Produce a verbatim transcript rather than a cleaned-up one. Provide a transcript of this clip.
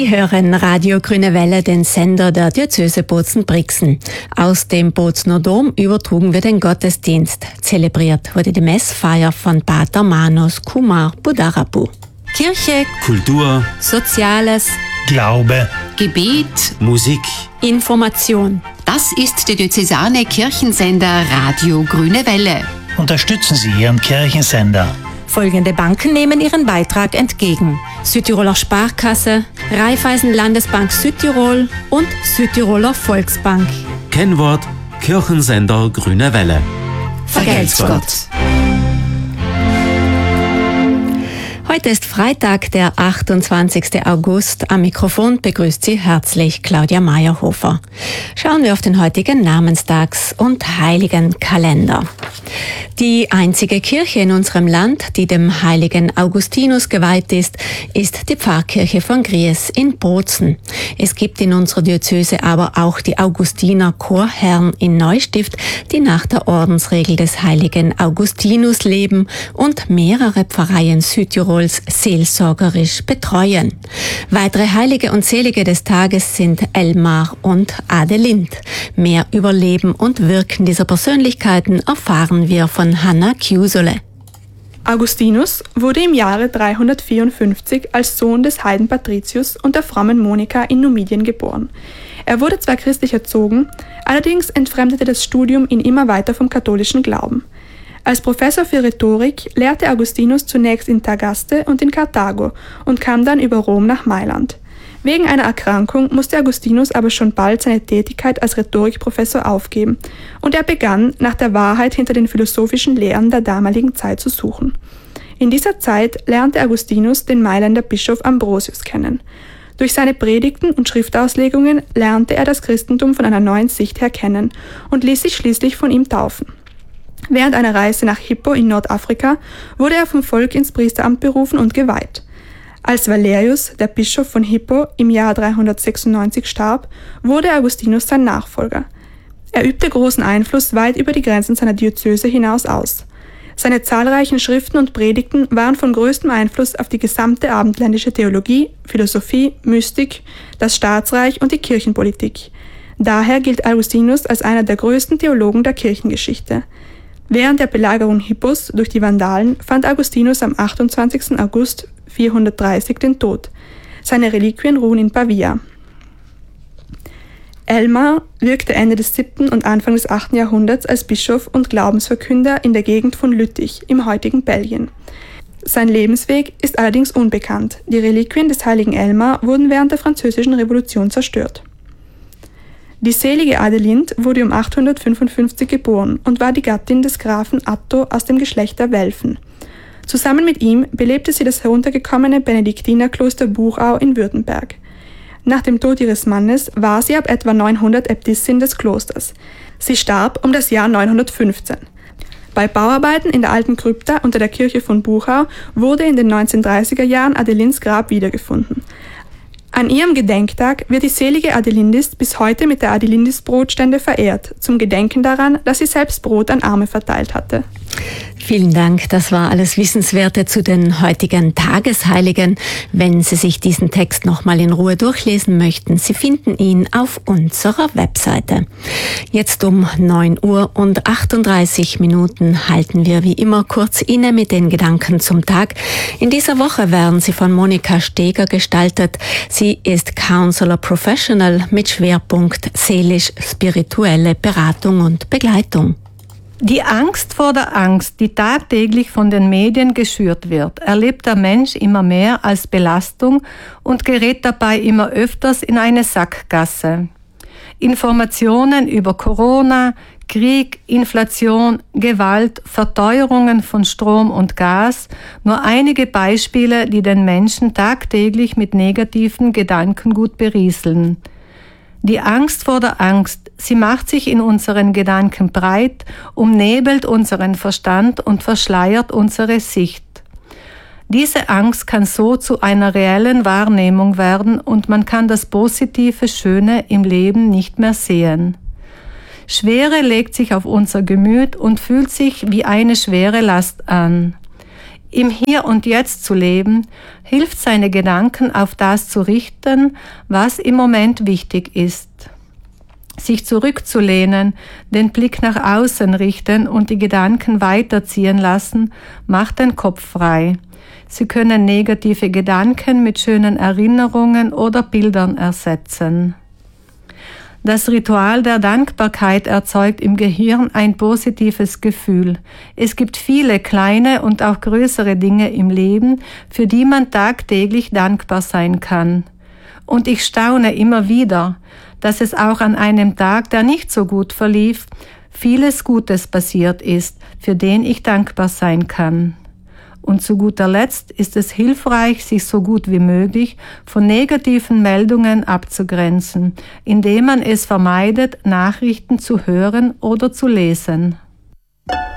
Sie hören Radio Grüne Welle, den Sender der Diözese Bozen-Brixen. Aus dem Bozener Dom übertrugen wir den Gottesdienst. Zelebriert wurde die Messfeier von Pater Manos Kumar Budarapu. Kirche, Kultur, Soziales, Glaube, Gebet, Musik, Information. Das ist der diözesane Kirchensender Radio Grüne Welle. unterstützen Sie Ihren Kirchensender. Folgende Banken nehmen ihren Beitrag entgegen: Südtiroler Sparkasse, Raiffeisen Landesbank Südtirol und Südtiroler Volksbank. Kennwort Kirchensender Grüne Welle. Vergelt's Gott. Heute ist Freitag, der achtundzwanzigsten August. Am Mikrofon begrüßt Sie herzlich Claudia Meyerhofer. Schauen wir auf den heutigen Namenstags- und Heiligenkalender. Die einzige Kirche in unserem Land, die dem heiligen Augustinus geweiht ist, ist die Pfarrkirche von Gries in Bozen. Es gibt in unserer Diözese aber auch die Augustiner Chorherren in Neustift, die nach der Ordensregel des heiligen Augustinus leben und mehrere Pfarreien Südtirols seelsorgerisch betreuen. Weitere Heilige und Selige des Tages sind Elmar und Adelind. Mehr über Leben und Wirken dieser Persönlichkeiten erfahren wir von Hanna Chiusole. Augustinus wurde im Jahre dreihundertvierundfünfzig als Sohn des Heiden Patricius und der frommen Monika in Numidien geboren. Er wurde zwar christlich erzogen, allerdings entfremdete das Studium ihn immer weiter vom katholischen Glauben. Als Professor für Rhetorik lehrte Augustinus zunächst in Tagaste und in Karthago und kam dann über Rom nach Mailand. Wegen einer Erkrankung musste Augustinus aber schon bald seine Tätigkeit als Rhetorikprofessor aufgeben und er begann, nach der Wahrheit hinter den philosophischen Lehren der damaligen Zeit zu suchen. In dieser Zeit lernte Augustinus den Mailänder Bischof Ambrosius kennen. Durch seine Predigten und Schriftauslegungen lernte er das Christentum von einer neuen Sicht her kennen und ließ sich schließlich von ihm taufen. Während einer Reise nach Hippo in Nordafrika wurde er vom Volk ins Priesteramt berufen und geweiht. Als Valerius, der Bischof von Hippo, im Jahr dreihundertsechsundneunzig starb, wurde Augustinus sein Nachfolger. Er übte großen Einfluss weit über die Grenzen seiner Diözese hinaus aus. Seine zahlreichen Schriften und Predigten waren von größtem Einfluss auf die gesamte abendländische Theologie, Philosophie, Mystik, das Staatsreich und die Kirchenpolitik. Daher gilt Augustinus als einer der größten Theologen der Kirchengeschichte. Während der Belagerung Hippos durch die Vandalen fand Augustinus am achtundzwanzigsten August vierhundertdreißig den Tod. Seine Reliquien ruhen in Pavia. Elmar wirkte Ende des siebten und Anfang des achten Jahrhunderts als Bischof und Glaubensverkünder in der Gegend von Lüttich im heutigen Belgien. Sein Lebensweg ist allerdings unbekannt. Die Reliquien des heiligen Elmar wurden während der Französischen Revolution zerstört. Die selige Adelind wurde um achthundertfünfundfünfzig geboren und war die Gattin des Grafen Atto aus dem Geschlecht der Welfen. Zusammen mit ihm belebte sie das heruntergekommene Benediktinerkloster Buchau in Württemberg. Nach dem Tod ihres Mannes war sie ab etwa neunhundert Äbtissin des Klosters. Sie starb um das Jahr neunhundertfünfzehn. Bei Bauarbeiten in der alten Krypta unter der Kirche von Buchau wurde in den neunzehnhundertdreißiger Jahren Adelinds Grab wiedergefunden. An ihrem Gedenktag wird die selige Adelindis bis heute mit der Adelindis-Brotstände verehrt, zum Gedenken daran, dass sie selbst Brot an Arme verteilt hatte. Vielen Dank, das war alles Wissenswerte zu den heutigen Tagesheiligen. Wenn Sie sich diesen Text nochmal in Ruhe durchlesen möchten, Sie finden ihn auf unserer Webseite. Jetzt um neun Uhr und achtunddreißig Minuten halten wir wie immer kurz inne mit den Gedanken zum Tag. In dieser Woche werden sie von Monika Steger gestaltet. Sie ist Counselor Professional mit Schwerpunkt seelisch-spirituelle Beratung und Begleitung. Die Angst vor der Angst, die tagtäglich von den Medien geschürt wird, erlebt der Mensch immer mehr als Belastung und gerät dabei immer öfters in eine Sackgasse. Informationen über Corona, Krieg, Inflation, Gewalt, Verteuerungen von Strom und Gas, nur einige Beispiele, die den Menschen tagtäglich mit negativen Gedankengut berieseln. Die Angst vor der Angst, sie macht sich in unseren Gedanken breit, umnebelt unseren Verstand und verschleiert unsere Sicht. Diese Angst kann so zu einer reellen Wahrnehmung werden und man kann das positive, Schöne im Leben nicht mehr sehen. Schwere legt sich auf unser Gemüt und fühlt sich wie eine schwere Last an. Im Hier und Jetzt zu leben, hilft, seine Gedanken auf das zu richten, was im Moment wichtig ist. Sich zurückzulehnen, den Blick nach außen richten und die Gedanken weiterziehen lassen, macht den Kopf frei. Sie können negative Gedanken mit schönen Erinnerungen oder Bildern ersetzen. Das Ritual der Dankbarkeit erzeugt im Gehirn ein positives Gefühl. Es gibt viele kleine und auch größere Dinge im Leben, für die man tagtäglich dankbar sein kann. Und ich staune immer wieder, dass es auch an einem Tag, der nicht so gut verlief, vieles Gutes passiert ist, für den ich dankbar sein kann. Und zu guter Letzt ist es hilfreich, sich so gut wie möglich von negativen Meldungen abzugrenzen, indem man es vermeidet, Nachrichten zu hören oder zu lesen.